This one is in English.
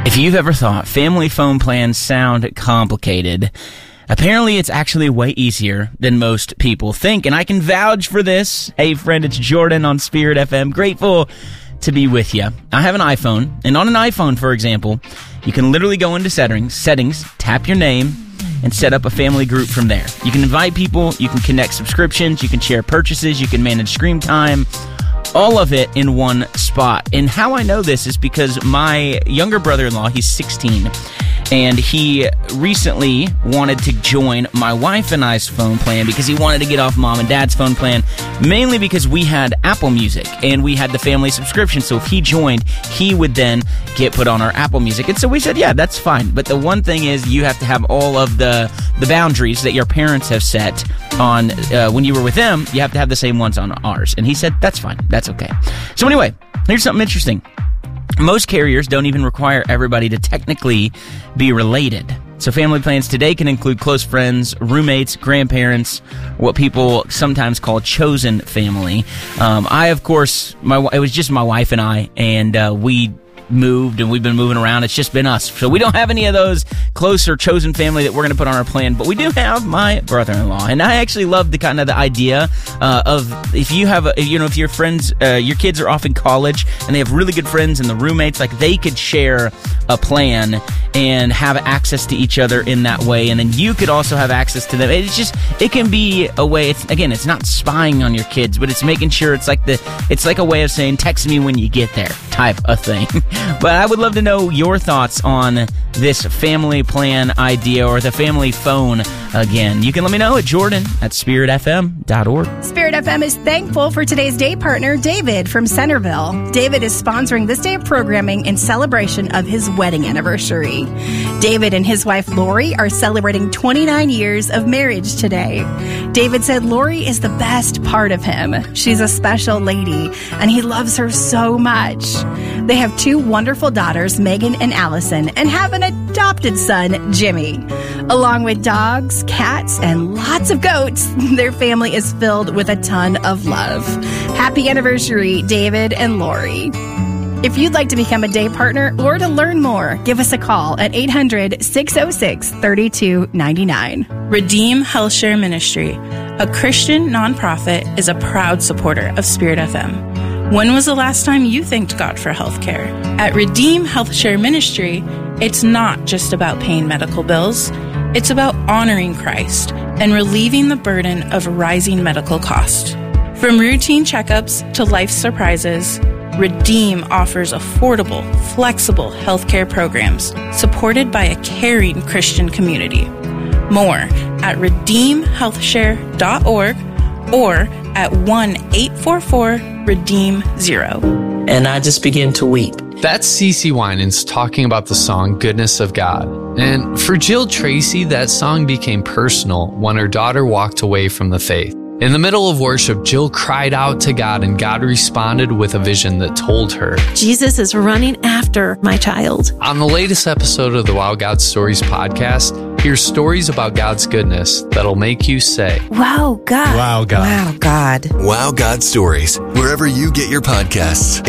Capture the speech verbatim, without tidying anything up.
If you've ever thought family phone plans sound complicated, apparently it's actually way easier than most people think, and I can vouch for this. Hey friend, it's Jordan on Spirit F M. Grateful to be with you. I have an iPhone, and on an iPhone, for example, you can literally go into settings, settings, tap your name, and set up a family group from there. You can invite people, you can connect subscriptions, you can share purchases, you can manage screen time, all of it in one spot. And how I know this is because my younger brother-in-law, he's sixteen, and he recently wanted to join my wife and I's phone plan because he wanted to get off mom and dad's phone plan, mainly because we had Apple Music and we had the family subscription. So if he joined, he would then get put on our Apple Music. And so we said, yeah, that's fine. But the one thing is you have to have all of the, the boundaries that your parents have set on uh, when you were with them. You have to have the same ones on ours. And he said, that's fine. That's okay. So anyway, here's something interesting. Most carriers don't even require everybody to technically be related. So family plans today can include close friends, roommates, grandparents, what people sometimes call chosen family. Um, I, of course, my it was just my wife and I, and uh, we moved and we've been moving around. It's just been us. So we don't have any of those close or chosen family that we're going to put on our plan, but we do have my brother-in-law. And I actually love the kind of the idea uh, of if you have, a, you know, if your friends, uh, your kids are off in college and they have really good friends and the roommates, like they could share a plan and have access to each other in that way. And then you could also have access to them. It's just, it can be a way, it's, again, it's not spying on your kids, but it's making sure it's like the, it's like a way of saying, text me when you get there type of thing. But I would love to know your thoughts on this family plan idea or the family phone again. You can let me know at Jordan at spirit f m dot org. Spirit F M is thankful for today's day partner, David from Centerville. David is sponsoring this day of programming in celebration of his wedding anniversary. David and his wife, Lori, are celebrating twenty-nine years of marriage today. David said Lori is the best part of him. She's a special lady, and he loves her so much. They have two wonderful daughters, Megan and Allison, and have an adopted son, Jimmy. Along with dogs, cats, and lots of goats, their family is filled with a ton of love. Happy anniversary, David and Lori. If you'd like to become a day partner or to learn more, give us a call at eight hundred, six oh six, three two nine nine. Redeem HealthShare Ministry, a Christian nonprofit, is a proud supporter of Spirit F M. When was the last time you thanked God for healthcare? At Redeem HealthShare Ministry, it's not just about paying medical bills. It's about honoring Christ and relieving the burden of rising medical costs. From routine checkups to life surprises, Redeem offers affordable, flexible healthcare programs supported by a caring Christian community. More at redeem health share dot org or at one eight four four redeem zero. And I just began to weep. That's CeCe Winans talking about the song Goodness of God. And for Jill Tracy, that song became personal when her daughter walked away from the faith. In the middle of worship, Jill cried out to God, and God responded with a vision that told her, Jesus is running after my child. On the latest episode of the Wow God Stories podcast, hear stories about God's goodness that'll make you say, Wow, God. Wow, God. Wow, God. Wow God Stories, wherever you get your podcasts.